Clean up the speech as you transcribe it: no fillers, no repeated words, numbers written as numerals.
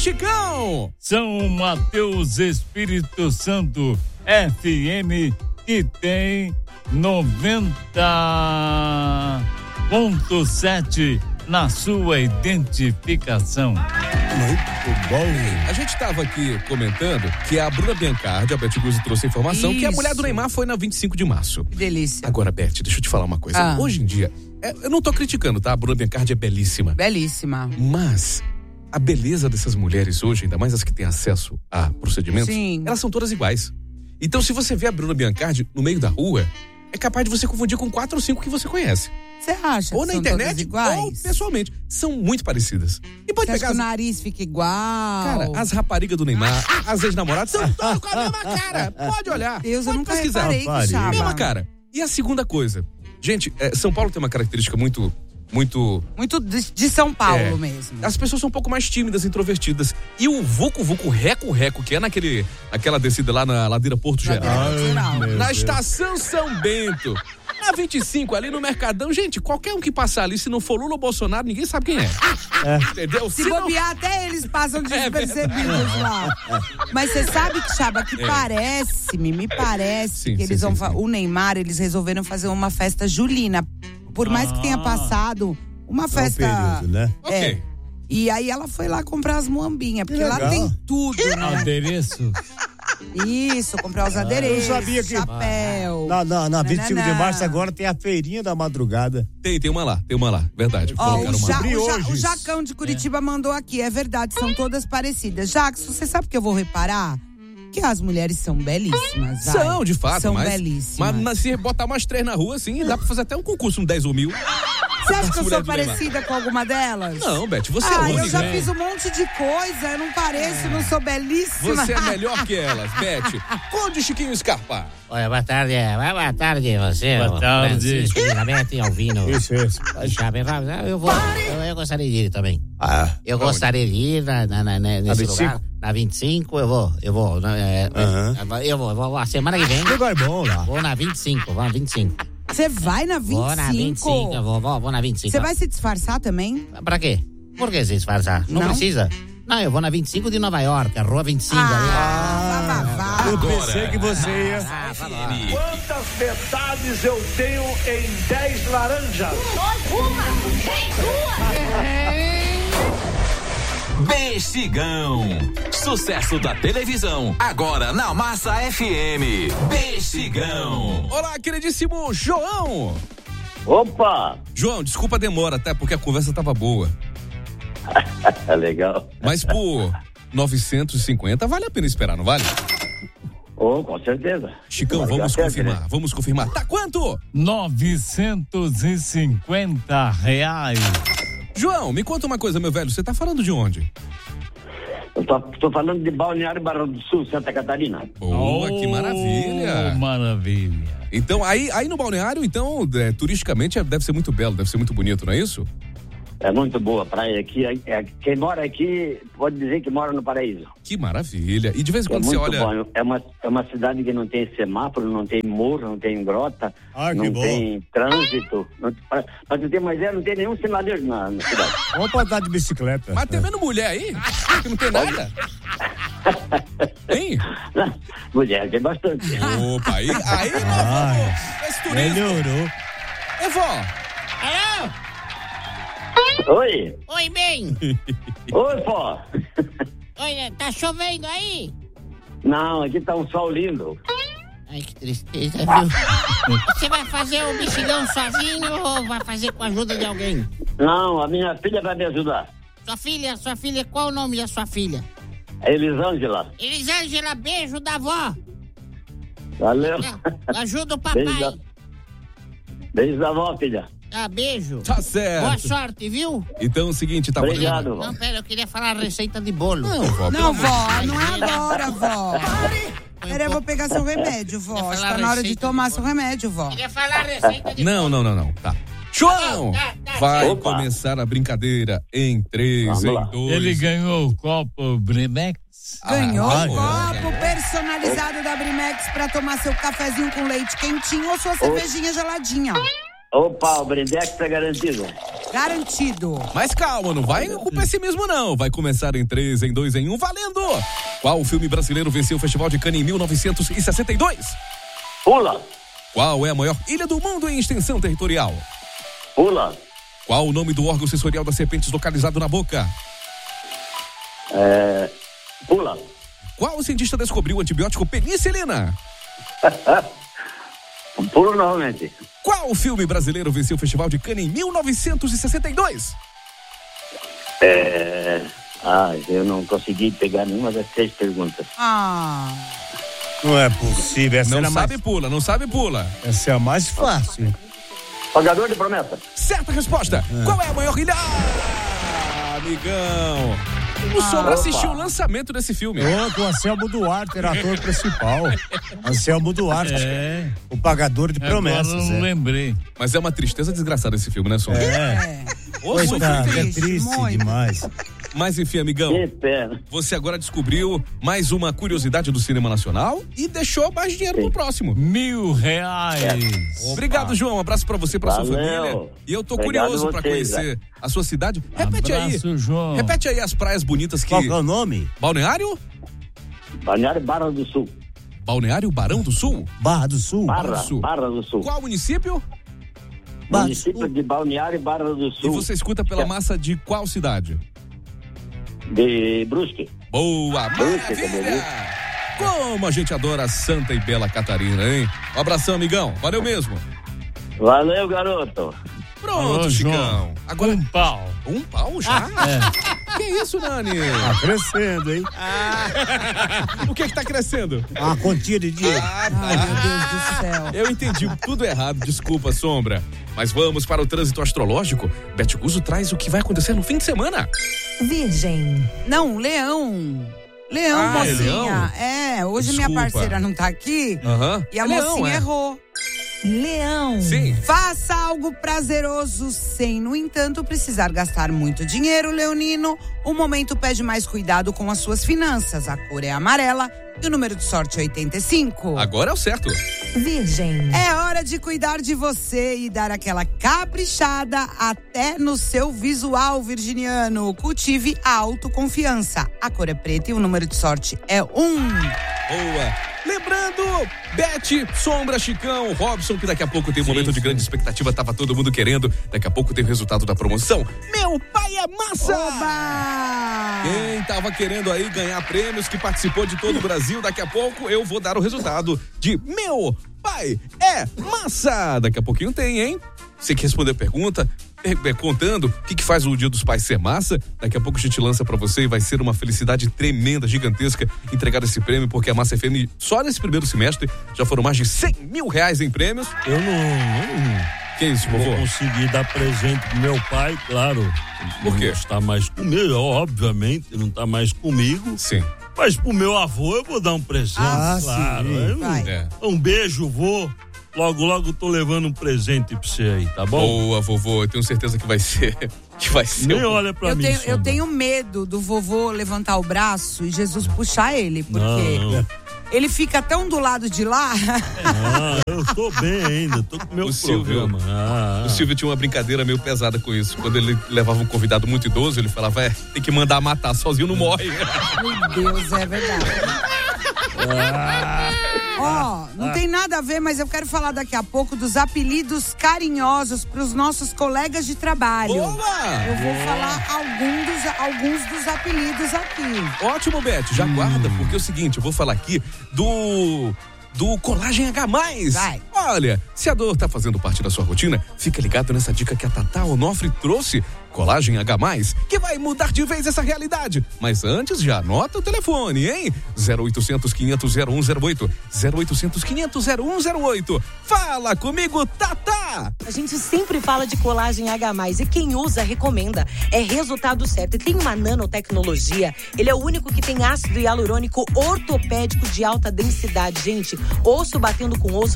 Chicão! São Mateus Espírito Santo FM, que tem 90.7 na sua identificação. Muito bom. A gente estava aqui comentando que a Bruna Biancardi, a Beth Guzzi trouxe a informação que a mulher do Neymar foi na 25 de março. Que delícia. Agora, Beth, deixa eu te falar uma coisa. Hoje em dia, eu não tô criticando, tá? A Bruna Biancardi é belíssima. Belíssima. Mas a beleza dessas mulheres hoje, ainda mais as que têm acesso a procedimentos, elas são todas iguais. Então, se você vê a Bruna Biancardi no meio da rua, é capaz de você confundir com 4 ou 5 que você conhece. Você acha? Ou na internet, ou pessoalmente. São muito parecidas. E pode pegar. Que o nariz fica igual. Cara, as raparigas do Neymar, as ex-namoradas, são todas com a mesma cara. Pode olhar. Deus, pode eu nunca pesquisar. reparei que Mesma cara. E a segunda coisa. Gente, São Paulo tem uma característica muito de São Paulo mesmo. As pessoas são um pouco mais tímidas, introvertidas. E o vucu-vucu, reco-reco, que é naquela descida lá na ladeira Porto Geral. Na estação São Bento. Na 25, ali no Mercadão, gente, qualquer um que passar ali, se não for Lula ou Bolsonaro, ninguém sabe quem é. Entendeu? Se bobear, até eles passam despercebidos lá. Mas você sabe, Chaba, que me parece que eles vão... O Neymar, eles resolveram fazer uma festa julina. Por mais que tenha passado uma festa... período, né? Ok. E aí ela foi lá comprar as muambinhas, porque lá tem tudo, né? Adereço. Isso, comprar os adereços, eu sabia que chapéu. Na 25 de março agora tem a feirinha da madrugada. Tem uma lá, verdade. O Jacão de Curitiba mandou aqui, é verdade, são todas parecidas. Jacques, você sabe que eu vou reparar? Que as mulheres são belíssimas. São, de fato. São belíssimas. Mas se botar mais 3 na rua, assim, dá pra fazer até um concurso, um 10 ou 1000. Você acha que eu sou parecida com alguma delas? Não, Beth, você é única. Eu já fiz um monte de coisa, eu não pareço, não sou belíssima. Você é melhor que elas, Beth. Conde Chiquinho Scarpa. Olha, boa tarde você. Boa tarde. Primeiramente, Alvino. Isso. Eu gostaria de ir também. Eu gostaria de ir nesse lugar. Na 25, eu vou. Eu vou a semana que vem. Lugar bom lá. Vou na 25, vamos 25. Você vai na 25? Vou na 25, eu vou na 25. Você vai se disfarçar também? Pra quê? Por que se disfarçar? Não precisa. Não, eu vou na 25 de Nova York, a rua 25 ali. Eu pensei que você ia. Quantas metades eu tenho em 10 laranjas? 2, Bexigão. Sucesso da televisão, agora na Massa FM. Bexigão. Olá, queridíssimo João. Opa! João, desculpa a demora, até porque a conversa tava boa. Legal. Mas por 950 vale a pena esperar, não vale? Com certeza. Chicão, vamos confirmar. Tá quanto? R$950. João, me conta uma coisa, meu velho, você tá falando de onde? Eu tô falando de Balneário Barra do Sul, Santa Catarina. Boa, que maravilha. Maravilha. Então, aí no Balneário, então, turisticamente deve ser muito belo, deve ser muito bonito, não é isso? É muito boa a praia aqui. Quem mora aqui pode dizer que mora no paraíso. Que maravilha. E de vez em quando você olha... Bom. É uma cidade que não tem semáforo, não tem morro, não tem grota, não tem trânsito. Pra tu ter uma ideia, não tem nenhum sinaleiro na cidade. Vamos pra andar de bicicleta. Mas tem vendo mulher aí? Que não tem nada? Tem? Não, mulher tem bastante. Opa, aí melhorou. Ô, vó. Alô? Oi. Oi, bem. Oi, pó. Oi, tá chovendo aí? Não, aqui tá um sol lindo. Ai, que tristeza, viu? Você vai fazer o Bexigão sozinho ou vai fazer com a ajuda de alguém? Não, a minha filha vai me ajudar. Sua filha, qual o nome da sua filha? Elisângela. Elisângela, beijo da avó. Valeu. Ajuda o papai. Beijo da avó, filha. Beijo. Tá certo. Boa sorte, viu? Então é o seguinte, tá obrigado, vó. Não, pera, eu queria falar a receita de bolo. Não, vó. Não, vó, não é agora, vó. Pera, eu vou pegar seu remédio, vó. Tá na hora de tomar seu remédio, vó. Queria falar a receita de bolo. Não. Tá. João, vai Opa. começar a brincadeira em 3, em 2. Ele ganhou o copo Brimex. Ganhou um copo personalizado da Brimex pra tomar seu cafezinho com leite quentinho ou sua cervejinha geladinha. Opa, o Brindex tá garantido. Garantido. Mas calma, não vai com pessimismo não. Vai começar em 3, em 2, em 1, valendo! Qual filme brasileiro venceu o Festival de Cannes em 1962? Pula. Qual é a maior ilha do mundo em extensão territorial? Pula. Qual o nome do órgão sensorial das serpentes localizado na boca? Pula. Qual cientista descobriu o antibiótico penicilina? Pulo novamente. Qual filme brasileiro venceu o Festival de Cannes em 1962? Eu não consegui pegar nenhuma das 3 perguntas. Não é possível. Essa não sabe, pula, não sabe, pula. Essa é a mais fácil. Pagador de promessa. Certa resposta. Qual é a maior ilha? Amigão. O Sombra assistiu o lançamento desse filme. Com o Anselmo Duarte, era ator principal. Anselmo Duarte. O pagador de promessas. Agora eu não lembrei. Mas é uma tristeza desgraçada esse filme, né, Sombra? Coitado, é triste muito. Demais. Mas enfim, amigão, que pena. Você agora descobriu mais uma curiosidade do cinema nacional e deixou mais dinheiro pro próximo. R$1.000. Obrigado, João. Um abraço pra você, pra sua família. E eu tô curioso pra conhecer a sua cidade. Repete aí. João. Repete aí as praias bonitas que... Qual que é o nome? Balneário? Balneário Barra do Sul. Balneário Barão do Sul? Barra do Sul. Barra do Sul. Qual município? Município de Balneário Barra do Sul. E você escuta pela massa de qual cidade? De Brusque. Boa, maravilha! Como a gente adora Santa e Bela Catarina, hein? Um abração, amigão. Valeu mesmo. Valeu, garoto. Pronto, alô, Chicão. João. Agora... Um pau. Um pau já? Que isso, Nani? Tá crescendo, hein? O que tá crescendo? A quantia de dinheiro. Ai, meu Deus do céu. Eu entendi tudo errado, desculpa, Sombra. Mas vamos para o trânsito astrológico. Beth Guzzo traz o que vai acontecer no fim de semana. Virgem. Não, Leão. Leão, mocinha. Leão? Hoje Desculpa. minha parceira não tá aqui. E a Leão, mocinha errou. Leão. Sim. Faça algo prazeroso sem, no entanto, precisar gastar muito dinheiro, leonino. O momento pede mais cuidado com as suas finanças. A cor é amarela e o número de sorte é 85. Agora é o certo. Virgem. É hora de cuidar de você e dar aquela caprichada até no seu visual, virginiano. Cultive a autoconfiança. A cor é preta e o número de sorte é 1. Boa. Lembrando, Beth, Sombra, Chicão, Robson, que daqui a pouco tem um momento de grande expectativa, tava todo mundo querendo. Daqui a pouco tem o resultado da promoção. Meu pai é massa! Oba! Quem tava querendo aí ganhar prêmios, que participou de todo o Brasil, daqui a pouco eu vou dar o resultado de Meu Pai é Massa! Daqui a pouquinho tem, hein? Você que respondeu a pergunta, contando o que faz o Dia dos Pais ser massa, daqui a pouco a gente lança pra você e vai ser uma felicidade tremenda, gigantesca, entregar esse prêmio, porque a Massa FM, só nesse primeiro semestre, já foram mais de R$100 mil em prêmios. Eu não Que isso, vovô? vou conseguir dar presente pro meu pai, claro. Por quê? Não está mais comigo, obviamente, não está mais comigo. Sim. Mas pro meu avô eu vou dar um presente, claro. Um beijo, vô. Logo, logo eu tô levando um presente pra você aí, tá bom? Boa, vovô, eu tenho certeza que vai ser. Nem olha pra mim. Eu tenho medo do vovô levantar o braço e Jesus puxar ele, porque ele fica tão do lado de lá. Eu tô bem ainda, tô com o meu programa. O Silvio tinha uma brincadeira meio pesada com isso. Quando ele levava um convidado muito idoso, ele falava, tem que mandar matar, sozinho não morre. Meu Deus, é verdade. Não tem nada a ver, mas eu quero falar daqui a pouco dos apelidos carinhosos para os nossos colegas de trabalho. Boa! Eu vou falar alguns dos apelidos aqui. Ótimo, Beth, já guarda, porque é o seguinte, eu vou falar aqui do Colágeno H+. Vai. Olha, se a dor tá fazendo parte da sua rotina, fica ligado nessa dica que a Tatá Onofre trouxe. Colágeno H+, que vai mudar de vez essa realidade. Mas antes, já anota o telefone, hein? 0800 500 0108. 0800 500 0108. Fala comigo, Tatá! A gente sempre fala de Colágeno H+, e quem usa recomenda. É resultado certo. E tem uma nanotecnologia. Ele é o único que tem ácido hialurônico ortopédico de alta densidade. Gente, osso batendo com osso,